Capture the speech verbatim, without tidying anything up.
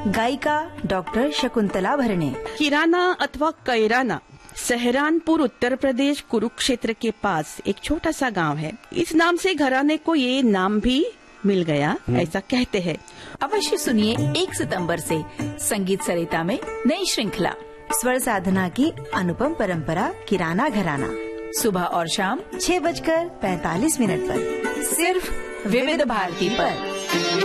गायिका डॉक्टर शकुंतला भरणे। किराना अथवा कैराना सहारनपुर उत्तर प्रदेश कुरुक्षेत्र के पास एक छोटा सा गांव है। इस नाम से घराने को ये नाम भी मिल गया, ऐसा कहते हैं। अवश्य सुनिए एक सितंबर से संगीत सरिता में नई श्रृंखला स्वर साधना की अनुपम परंपरा किराना घराना, सुबह और शाम छह बजकर पैंतालीस मिनट पर सिर्फ विविध भारती पर।